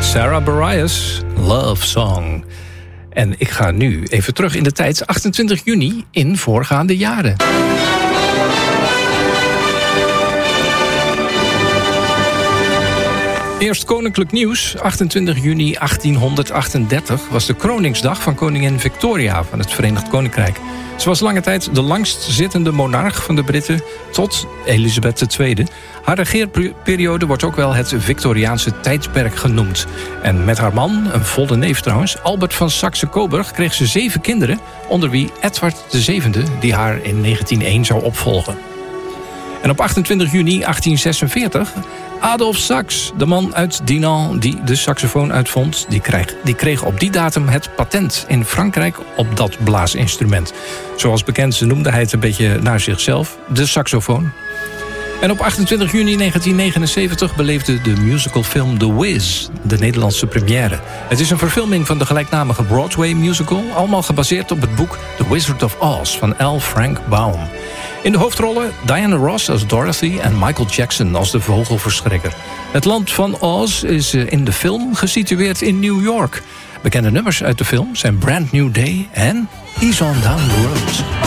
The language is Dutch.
Sarah Bareilles, Love Song. En ik ga nu even terug in de tijd, 28 juni in voorgaande jaren. Eerst koninklijk nieuws. 28 juni 1838 was de kroningsdag van koningin Victoria van het Verenigd Koninkrijk. Ze was lange tijd de langstzittende monarch van de Britten tot Elisabeth II. Haar regeerperiode wordt ook wel het Victoriaanse tijdperk genoemd. En met haar man, een volle neef trouwens, Albert van Saxe-Coburg, kreeg ze 7 kinderen, onder wie Edward VII, die haar in 1901 zou opvolgen. En op 28 juni 1846... Adolf Sax, de man uit Dinant die de saxofoon uitvond, die kreeg op die datum het patent in Frankrijk op dat blaasinstrument. Zoals bekend noemde hij het een beetje naar zichzelf, de saxofoon. En op 28 juni 1979 beleefde de musicalfilm The Wiz de Nederlandse première. Het is een verfilming van de gelijknamige Broadway musical, allemaal gebaseerd op het boek The Wizard of Oz van L. Frank Baum. In de hoofdrollen Diana Ross als Dorothy en Michael Jackson als de vogelverschrikker. Het land van Oz is in de film gesitueerd in New York. Bekende nummers uit de film zijn Brand New Day en He's on Down the Road.